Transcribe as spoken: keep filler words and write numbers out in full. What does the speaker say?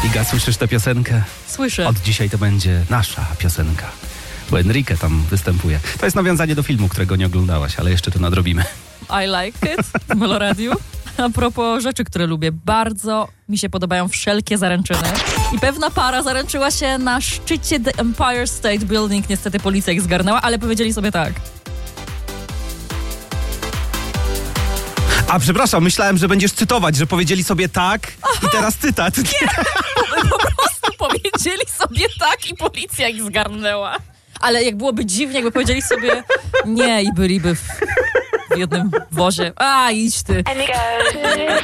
Iga, słyszysz tę piosenkę? Słyszę. Od dzisiaj to będzie nasza piosenka, bo Enrique tam występuje. To jest nawiązanie do filmu, którego nie oglądałaś, ale jeszcze to nadrobimy. I like it w Meloradiu. A propos rzeczy, które lubię, bardzo mi się podobają wszelkie zaręczyny. I pewna para zaręczyła się na szczycie The Empire State Building. Niestety policja ich zgarnęła, ale powiedzieli sobie tak. A przepraszam, myślałem, że będziesz cytować, że powiedzieli sobie tak. Aha, i teraz cytat. Nie, po prostu powiedzieli sobie tak i policja ich zgarnęła. Ale jak byłoby dziwnie, jakby powiedzieli sobie nie i byliby w, w jednym wozie. A, idź ty.